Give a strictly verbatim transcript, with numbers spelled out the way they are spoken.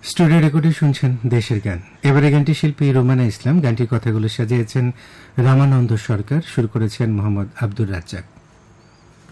Studio রেকর্ডে শুনছেন দেশের গান। এবারে গানটি শিল্পী রোমানা ইসলাম, গানটির কথাগুলো সাজিয়েছেন রামানন্দ সরকার, সুর করেছেন মোহাম্মদ আব্দুর রাজ্জাক।